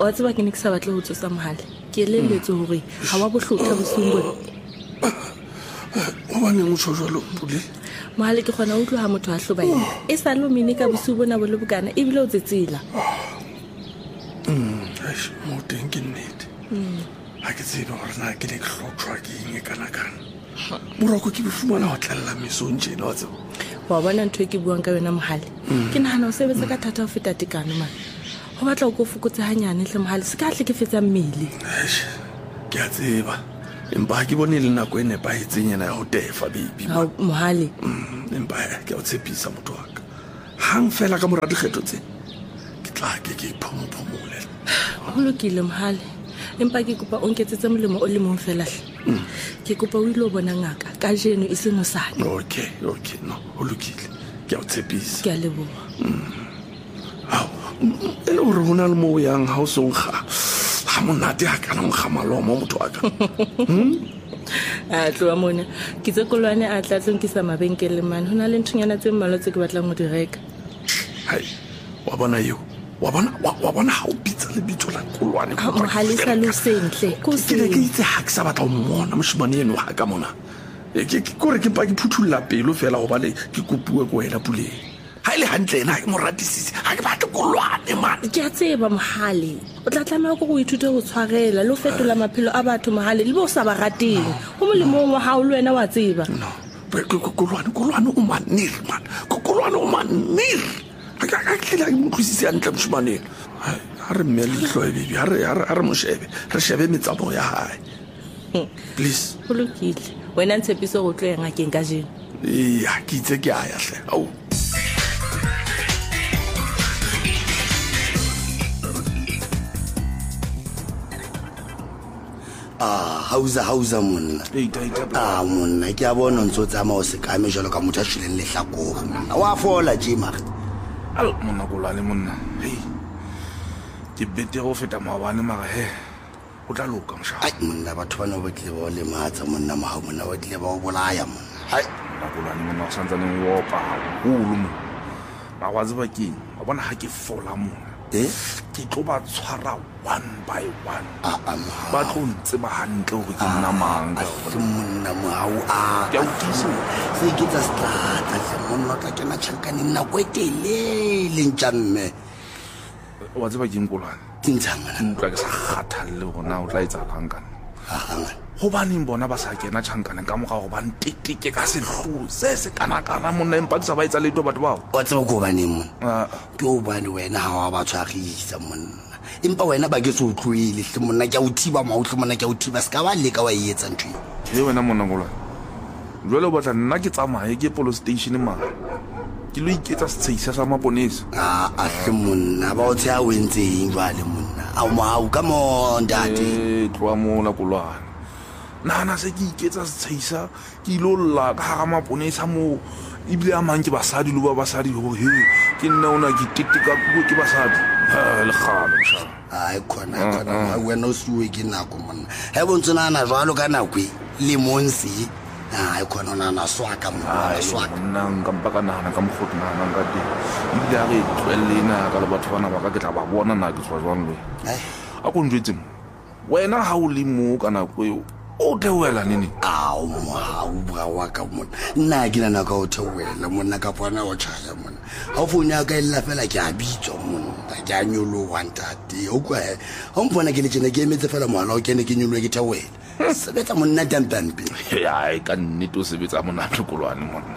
wa tseba ke ne ke sa batle ho tsosa mohale ke elelletse hore ha wa bohlokwa bosung bona o bane mo tshojalo pule mohale ke khona utlwa ha motho a hlobaela e sa lo mine ka bosu bona bo le bokana e bile o tsetsela mo teng ke nnete ha ke tsebe hore na ke le hlotshwa ke eng kana moroko ke befumana ho tlalla mesong tjena wa tseba wa bona ntho e ke buang ka yona mohale ke nahana o sebetsa ka thata ho feta tekano man ho batla go fokotsa hanyane hle mohale se ka hle ke fetsa mmele ke a tseba empa ke bone le nako e nepahetseng ena ya ho tefa baby mohale empa ke o tshepisa motho wa ka hang fela ka mora dikgetho tse ke tla ke phomole ho lokile mohale empa ke kopa o nketsetse molemo o le mong fela hle ke kopa o ile o bona ngaka ka jeno e seng mosane okay no ho lokile ke o tshepisa ke a leboha e le hore hona le mo yang ha o so nkga ha monate ha kana nkga malomo motho wa ka tloa mona ke tsekolwane a tla tlonkisa mabenkele man hona le nthunyana tse mmalwa tse ke batlang ho di reka hai wa bona ha o bitsa le bitso la kolwane mohale sa lo sentle ko se ke itse ha ke sa batla ho mmona moshimane eno ha ka mona ke kore ke pa ke phuthulla pelo fela go bale ke kopuwe ko wena puleng ha ile hantle ena ke mo ratisitse ha ke batle kolwane man ke a tseba mohale o tla tlameha go ithute go tshwarela le ho fetola maphelo a batho mohale le bo sa ba rateng ho molemong wa hao le wena wa tseba no kolwane o manir man kolwane o manir ha ke la mo tlwisise hantle moshimane ha re mmele hloe baby ha re mo shebe re shebe metsamo ya hae please ho lokile wena ntshepiso go tlo yang a keng ka jeno ke itse ke a ya hle au hausa monna monna ke a bona ntse o tsamaya o sekame jalo ka motho a tshileng lehlakore monna wa fola jima monna kolwane monna ke bete go feta maabane mara o tla loka mosha monna batho bana ba tle ba le matsa monna mahao monna ba tle ba o bolaya monna kolwane monna o santsane o opa haholo monna magwazi ba keng wa bona ha ke fola monna ke tlo ba tshwara one by one ba tlo ntse ba hantle hore ke nna manga monna mahao ke a utlwisa se ke tsa strata se monna tla kena tšhankane nako e telele ntjamme wa tseba ke kolwane tintshangana ntwa ke sa kgathalle gona o tla etsa kankana go baneng bona ba sa kena tšhankane ka moga go ba nteteke ka setlholo se se kana-kana monna empa ke sa ba etsa leto batho bao wa tseba ko baneng monna ke o bane wena ga wa ba tshwagisa monna empa wena ba ke se o tloele hle monna ke a o thiba maotlho monna ke a o thiba se ka ba leka wa e etsa ntho e wena monna kolwane jwale o batla nna ke tsamaye ke police station mara ke lo iketsa setshehisa sa maponesa hle monna ba o tsea o entseng jwale monna a mohau ka mondate tloa mola kolwane nana se ke iketsa setshehisa ke ilo lla ka ga maponesa mo ebile a mang ke basadi le ba basadi go ke nna ona ke teteka ke basadi le galo msha khona wena o siwe ke nako monna he bontse nana jwalo ka nako le monsi khona nana swaka monna nka mpaka nana ka mogoti nana nka di ebile a re tlwelena ka le batho bana ba ka ke tla ba bona na ke tswa jwang le a go njwetse wena ha o le mo ka nako eo o theoela nene mohau bra wa ka monna nna ke nana ka o theoela monna ka bona o tshaya monna ha o founa ka ella fela ke a bitswa monna ke a nyolowa ntate o kwa ha o mpona ke le tsena ke emetse fela mohala o kene ke nyolowe ke theoela sebetsa monna tampampe ka nnete o sebetsa monate kolwane monna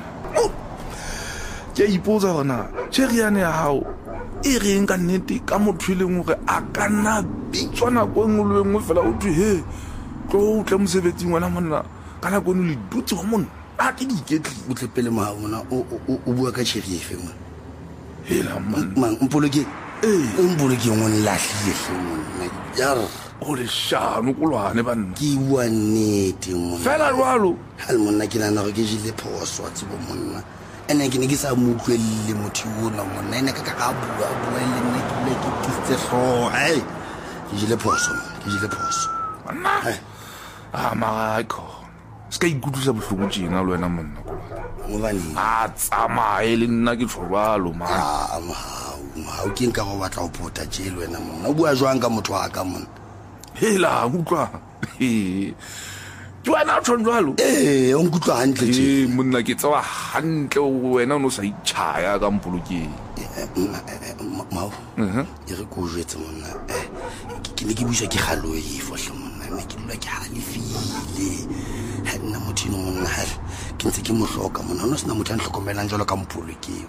ke ipotsa gona tšheriane ya gago e reng ka nnete ka motho e leng gore a ka nna bitswa nako e nngwe le engwe fela o thwe tlo o tla mosebetsing wena monna ka nako eno le dutse wa monna a ke di iketli o tle pele mohao monna o bua ka tšheri efe monna hela monna mpoloke ngwe nlahlile hle monna yar o le shano kolwane banna ke bua nnete monna fela jwalo hal monna ke nana gore ke jile phoso wa tsebo monna ene ke ne ke sa motlwelele motho ona monna ene ka bua le nne ke tiste hlooho ke jile phoso manna marakho se ka ikutlwisa bohloko tjena le wena monna kolwane a tsamaye le nna ke tshobalo mahau ha o ke nka go batla go phota tje le wena monna o bua jwang ka motho wa ka monna hela utlwa ke wena o tshwana jwalo o nkutlwa hantle tje monna ke tsewa hantle wena o no sa itshaya ka mpolokeng mao e re ko jwetse monna ke ne ke buisa ke galoe fohle monna ne ke dula ke halefile nna mothino monna ha ke ntse ke mohloka monna no sena motho a nhlokomelang jalo ka mpolokeng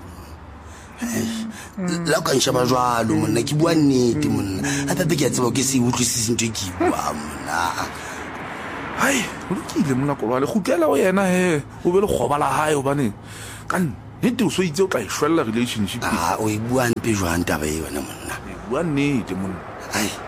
la ka nshaba jwalo monna ke bua nnete monna a pepe ke a tseba ke se utlwisise ntwe ke bua monna hai o lokile monna Kolwane gutlela o yena he o be le khoba la hae hobane ka nnete o so itse o tla e shwella relationship o e bua mpe jwang taba e wena monna e bua nnete monna ai